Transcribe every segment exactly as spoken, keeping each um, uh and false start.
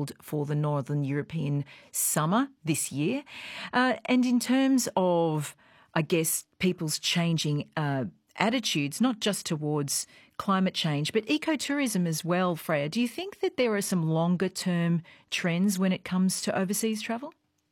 scheduled for the Northern European summer this year. Uh, and in terms of, I guess, people's changing uh, attitudes, not just towards climate change, but ecotourism as well, Freya, do you think that there are some longer-term trends when it comes to overseas travel?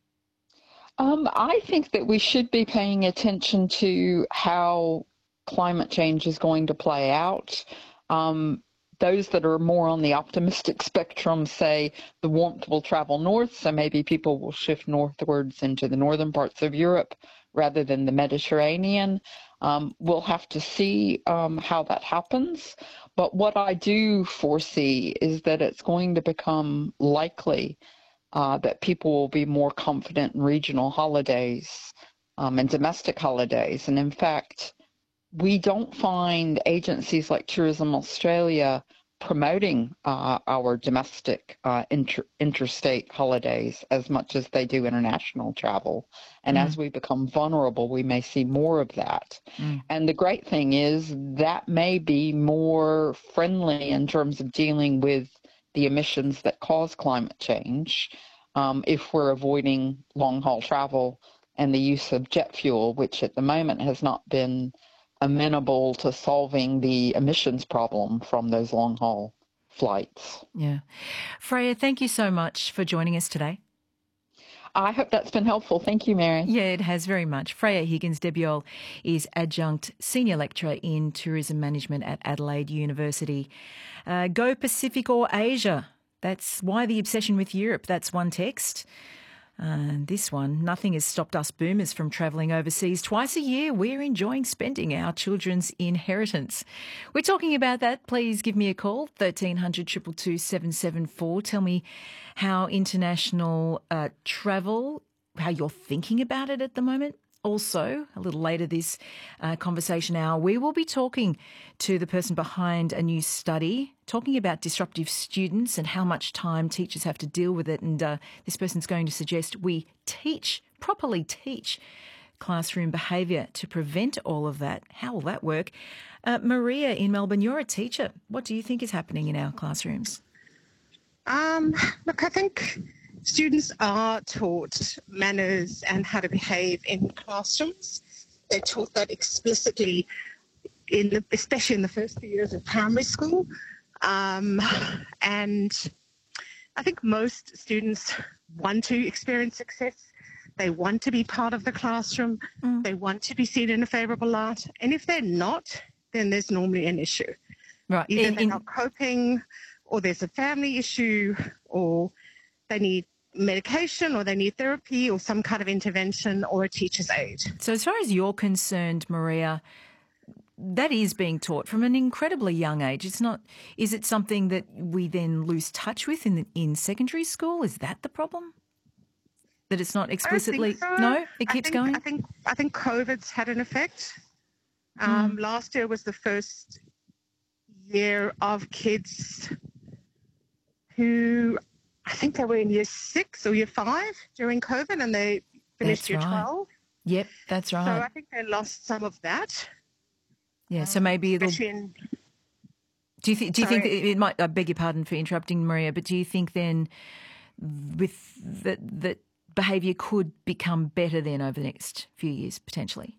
Um, I think that we should be paying attention to how climate change is going to play out. Um, those that are more on the optimistic spectrum say the warmth will travel north, so maybe people will shift northwards into the northern parts of Europe rather than the Mediterranean. Um, we'll have to see um, how that happens. But what I do foresee is that it's going to become likely Uh, that people will be more confident in regional holidays um, and domestic holidays. And in fact, we don't find agencies like Tourism Australia promoting uh, our domestic uh, inter- interstate holidays as much as they do international travel. And Mm. as we become vulnerable, we may see more of that. Mm. And the great thing is that may be more friendly in terms of dealing with the emissions that cause climate change um, if we're avoiding long-haul travel and the use of jet fuel, which at the moment has not been amenable to solving the emissions problem from those long-haul flights. Yeah. Freya, thank you so much for joining us today. I hope that's been helpful. Thank you, Mary. Yeah, it has very much. Freya Higgins-Debiol is Adjunct Senior Lecturer in Tourism Management at Adelaide University. Uh, go Pacific or Asia. That's why the obsession with Europe. That's one text. And uh, this one, nothing has stopped us boomers from travelling overseas twice a year. We're enjoying spending our children's inheritance. We're talking about that. Please give me a call, thirteen hundred, two two two, seven seven four. Tell me how international uh, travel, how you're thinking about it at the moment. Also, a little later this uh, conversation hour, we will be talking to the person behind a new study, talking about disruptive students and how much time teachers have to deal with it. And uh, this person's going to suggest we teach, properly teach classroom behaviour to prevent all of that. How will that work? Uh, Maria in Melbourne, you're a teacher. What do you think is happening in our classrooms? Um, look, I think students are taught manners and how to behave in classrooms. They're taught that explicitly, in the, especially in the first few years of primary school. Um, and I think most students want to experience success. They want to be part of the classroom. Mm. They want to be seen in a favourable light. And if they're not, then there's normally an issue. Right. Either in, they're in... not coping, or there's a family issue, or they need medication, or they need therapy, or some kind of intervention, or a teacher's aid. So as far as you're concerned, Maria, that is being taught from an incredibly young age. It's not. Is it something that we then lose touch with in the, in secondary school? Is that the problem? That it's not explicitly. I don't think so. No, it keeps I think, going. I think I think COVID's had an effect. Um, mm. Last year was the first year of kids who, I think they were in year six or year five during COVID, and they finished That's year right. twelve. Yep, that's right. So I think they lost some of that. Yeah, so maybe it'll. In, do you think? Do you sorry. think that it might? I beg your pardon for interrupting, Maria, but do you think then, with that, that behaviour could become better then over the next few years potentially?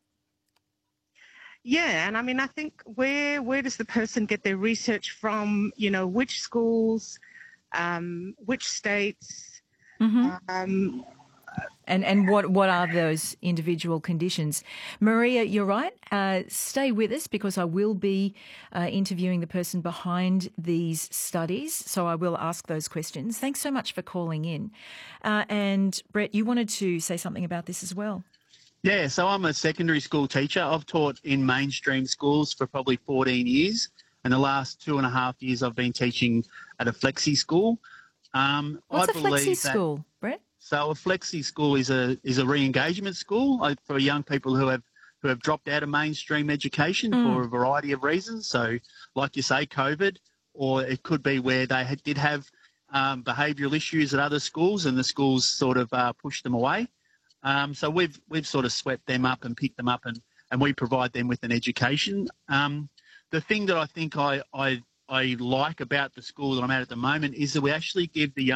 Yeah, and I mean, I think where where does the person get their research from? You know, which schools, um, which states, mm-hmm. um, and and what what are those individual conditions? Maria, you're right. Uh, stay with us because I will be uh, interviewing the person behind these studies, so I will ask those questions. Thanks so much for calling in. Uh, and Brett, you wanted to say something about this as well. Yeah, so I'm a secondary school teacher. I've taught in mainstream schools for probably fourteen years, and the last two and a half years I've been teaching at a flexi school. Um, What's I a believe flexi that, school, Brett? So a flexi school is a is a re-engagement school for young people who have who have dropped out of mainstream education mm. for a variety of reasons. So, like you say, COVID, or it could be where they had, did have um, behavioural issues at other schools, and the schools sort of uh, pushed them away. Um, so we've we've sort of swept them up and picked them up, and, and we provide them with an education. Um, the thing that I think I, I I like about the school that I'm at at the moment is that we actually give the young